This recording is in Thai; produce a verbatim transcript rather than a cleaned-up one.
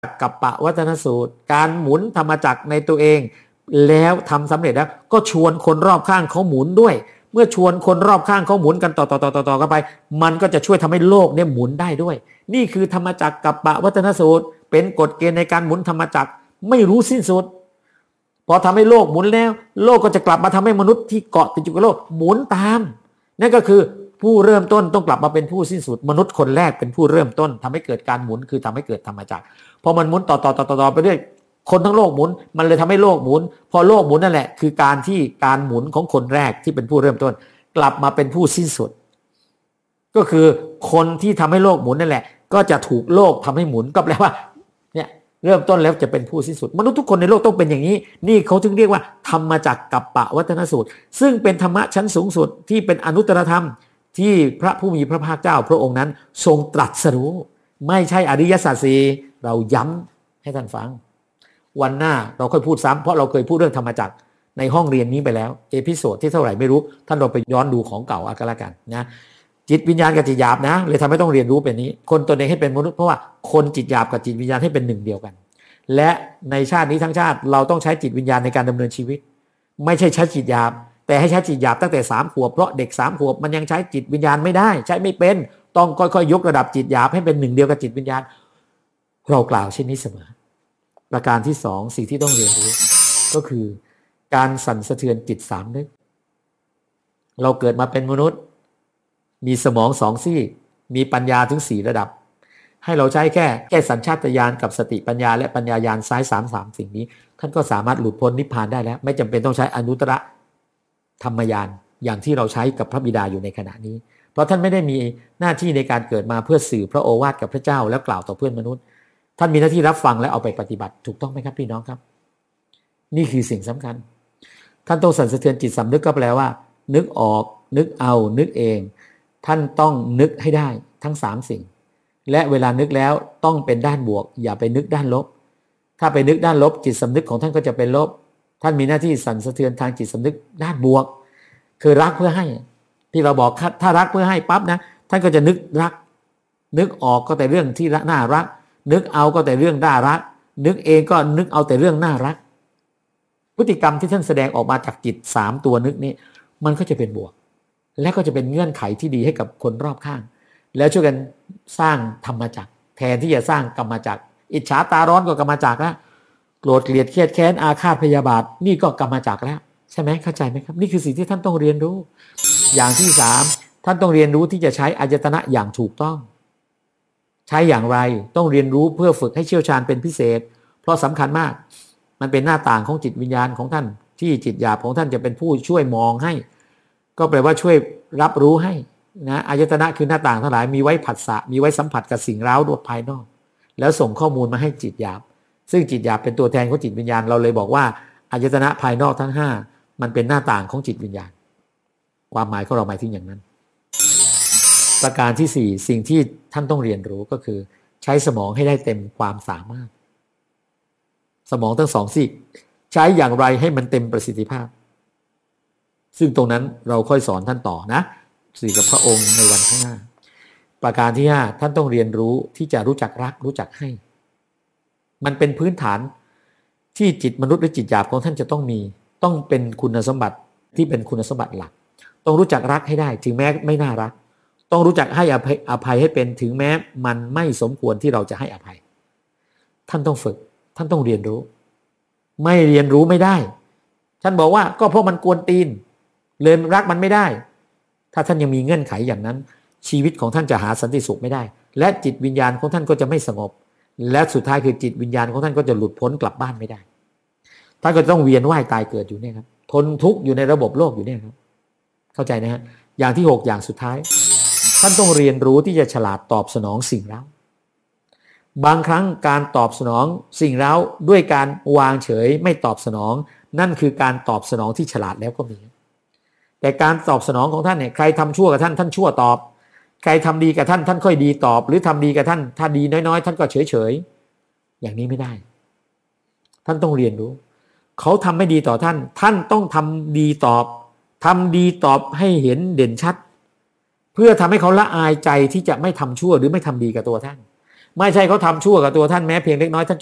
กัปปะวัฒนสูตรการหมุนธรรมจักรในตัวเองแล้วทำสำเร็จแล้วก็ชวนคนรอบข้างเขาหมุนด้วยเมื่อชวนคนรอบข้างเขาหมุนกันต่อต่อต่อต่อต่อกันไปมันก็จะช่วยทำให้โลกเนี่ยหมุนได้ด้วยนี่คือธรรมจักรกัปปะวัฒนสูตรเป็นกฎเกณฑ์ในการหมุนธรรมจักรไม่รู้สิ้นสุดพอทำให้โลกหมุนแล้วโลกก็จะกลับมาทำให้มนุษย์ที่เกาะติดอยู่กับโลกหมุนตามนั่นก็คือผู้เริ่มต้นต้องกลับมาเป็นผู้สิ้นสุดมนุษย์คนแรกเป็นผู้เริ่มต้นทำให้เกิดการหมุนคือทำให้เกิดธรรมจักรพอมันหมุนต่อต่อต่อต่อไปเรื่อยคนทั้งโลกหมุนมันเลยทำให้โลกหมุนพอโลกหมุนนั่นแหละคือการที่การหมุนของคนแรกที่เป็นผู้เริ่มต้นกลับมาเป็นผู้สิ้นสุดก็คือคนที่ทำให้โลกหมุนนั่นแหละก็จะถูกโลกทำให้หมุนก็แปลว่าเนี่ยเริ่มต้นแล้วจะเป็นผู้สิ้นสุดมนุษย์ทุกคนในโลกต้องเป็นอย่างนี้นี่เขาถึงเรียกว่าธรรมจักรกัปปะวัฒนสูตรซึ่งเป็นธรรมะชั้นสูงสุดที่เป็นอนุตตรธรรมที่พระผู้มีพระภาคเจ้าพระองค์นั้นทรงตรัสรู้ไม่ใช่อริยสัจสี่เราย้ำให้ท่านฟังวันหน้าเราค่อยพูดซ้ำเพราะเราเคยพูดเรื่องธรรมจักรในห้องเรียนนี้ไปแล้วเอพิโซดที่เท่าไหร่ไม่รู้ท่านเราไปย้อนดูของเก่าอากันละกันนะจิตวิญญาณกับจิตหยาบนะเลยทำให้ต้องเรียนรู้เป็นนี้คนตนเองให้เป็นมนุษย์เพราะว่าคนจิตหยาบกับจิตวิญญาณให้เป็นหนึ่งเดียวกันและในชาตินี้ทั้งชาติเราต้องใช้จิตวิญญาณในการดำเนินชีวิตไม่ใช่ใช้จิตหยาบแต่ให้ใช้จิตหยาบตั้งแต่สามขวบเพราะเด็กสามขวบมันยังใช้จิตวิญญาณไม่ได้ใช้ไม่เป็นต้องค่อยๆยกระดับจิตหยาบให้เป็นหนึ่งเดียวกับจิตวิญญาณเรากล่าวเช่นนี้เสมอประการที่สองสิ่งที่ต้องเรียนรู้ก็คือการสั่นสะเทือนจิตสามนึกเราเกิดมาเป็นมนุษย์มีสมองสองซี่มีปัญญาถึงสี่ระดับให้เราใช้แค่แค่สัญชาตญาณกับสติปัญญาและปัญญาญาณซ้ายสามสามสิ่งนี้ท่านก็สามารถหลุดพ้นนิพพานได้แล้วไม่จำเป็นต้องใช้อนุตตรธรรมญาณอย่างที่เราใช้กับพระบิดาอยู่ในขณะนี้เพราะท่านไม่ได้มีหน้าที่ในการเกิดมาเพื่อสื่อพระโอวาทกับพระเจ้าแล้วกล่าวต่อเพื่อนมนุษย์ท่านมีหน้าที่รับฟังและเอาไปปฏิบัติถูกต้องไหมครับพี่น้องครับนี่คือสิ่งสำคัญท่านต้องสั่นสะเทือนจิตสำนึกก็แปลว่านึกออกนึกเอานึกเองท่านต้องนึกให้ได้ทั้งสามสิ่งและเวลานึกแล้วต้องเป็นด้านบวกอย่าไปนึกด้านลบถ้าไปนึกด้านลบจิตสำนึกของท่านก็จะเป็นลบท่านมีหน้าที่สั่นสะเทือนทางจิตสำนึกด้านบวกคือรักเพื่อให้ที่เราบอกถ้ารักเพื่อให้ปั๊บนะท่านก็จะนึกรักนึกออกก็แต่เรื่องที่น่ารักนึกเอาก็แต่เรื่องน่ารักนึกเองก็นึกเอาแต่เรื่องน่ารักพฤติกรรมที่ท่านแสดงออกมาจากจิตสามตัวนึกนี้มันก็จะเป็นบวกและก็จะเป็นเงื่อนไขที่ดีให้กับคนรอบข้างแล้วช่วยกันสร้างธรรมจักรแทนที่จะสร้างกรรมจักรอิจฉาตาร้อนก็กรรมจักรแล้วโกรธเกลียดเครียดแค้นอาฆาตพยาบาทนี่ก็กรรมจักรแล้วใช่ไหมเข้าใจไหมครับนี่คือสิ่งที่ท่านต้องเรียนรู้อย่างที่สามท่านต้องเรียนรู้ที่จะใช้อายตนะอย่างถูกต้องใช้อย่างไรต้องเรียนรู้เพื่อฝึกให้เชี่ยวชาญเป็นพิเศษเพราะสำคัญมากมันเป็นหน้าต่างของจิตวิญญาณของท่านที่จิตหยาบของท่านจะเป็นผู้ช่วยมองให้ก็แปลว่าช่วยรับรู้ให้นะอายตนะคือหน้าต่างทั้งหลายมีไว้ผัสสะมีไว้สัมผัสกับสิ่งเร้าภายนอกแล้วส่งข้อมูลมาให้จิตหยาบซึ่งจิตหยาบเป็นตัวแทนของจิตวิญญาณเราเลยบอกว่าอายตนะภายนอกทั้งห้ามันเป็นหน้าต่างของจิตวิญญาณความหมายของเราหมายถึงอย่างนั้นประการที่สี่สิ่งที่ท่านต้องเรียนรู้ก็คือใช้สมองให้ได้เต็มความสามารถสมองทั้งสองซีกใช้อย่างไรให้มันเต็มประสิทธิภาพซึ่งตรงนั้นเราค่อยสอนท่านต่อนะสื่อกับพระองค์ในวันข้างหน้าประการที่ห้าท่านต้องเรียนรู้ที่จะรู้จักรักรู้จักให้มันเป็นพื้นฐานที่จิตมนุษย์หรือจิตหยาบของท่านจะต้องมีต้องเป็นคุณสมบัติที่เป็นคุณสมบัติหลักต้องรู้จักรักให้ได้ถึงแม้ไม่น่ารักต้องรู้จักให้อภัยอภัยให้เป็นถึงแม้มันไม่สมควรที่เราจะให้อภัยท่านต้องฝึกท่านต้องเรียนรู้ไม่เรียนรู้ไม่ได้ท่านบอกว่าก็เพราะมันกวนตีนเลยรักมันไม่ได้ถ้าท่านยังมีเงื่อนไขอย่างนั้นชีวิตของท่านจะหาสันติสุขไม่ได้และจิตวิญญาณของท่านก็จะไม่สงบและสุดท้ายคือจิตวิญญาณของท่านก็จะหลุดพ้นกลับบ้านไม่ได้ท่านก็ต้องเวียนว่ายตายเกิดอยู่เนี่ยครับทนทุกข์อยู่ในระบบโลกอยู่เนี่ยครับเข้าใจนะฮะอย่างที่หกอย่างสุดท้ายท่านต้องเรียนรู้ที่จะฉลาดตอบสนองสิ่งเร้าบางครั้งการตอบสนองสิ่งเร้าด้วยการวางเฉยไม่ตอบสนองนั่นคือการตอบสนองที่ฉลาดแล้วก็มีแต่การตอบสนองของท่านเนี่ยใครทำชั่วกับท่านท่านชั่วตอบใครทำดีกับท่านท่านค่อยดีตอบหรือทำดีกับท่านถ้าดีน้อยๆท่านก็เฉยๆอย่างนี้ไม่ได้ท่านต้องเรียนรู้เขาทำไม่ดีต่อท่านท่านต้องทำดีตอบทำดีตอบให้เห็นเด่นชัดเพื่อทำให้เขาละอายใจที่จะไม่ทำชั่วหรือไม่ทำดีกับตัวท่านไม่ใช่เขาทำชั่วกับตัวท่านแม้เพียงเล็กน้อยท่าน